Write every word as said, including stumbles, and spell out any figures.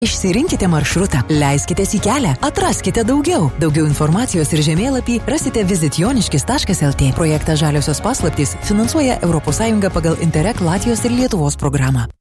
Išsirinkite maršrutą, leiskitės į kelią, atraskite daugiau. Daugiau informacijos ir žemėlapį rasite visit joniškis taškas lt. Projektą Žaliosios paslaptys finansuoja Europos Sąjunga pagal Interreg Latvijos ir Lietuvos programą.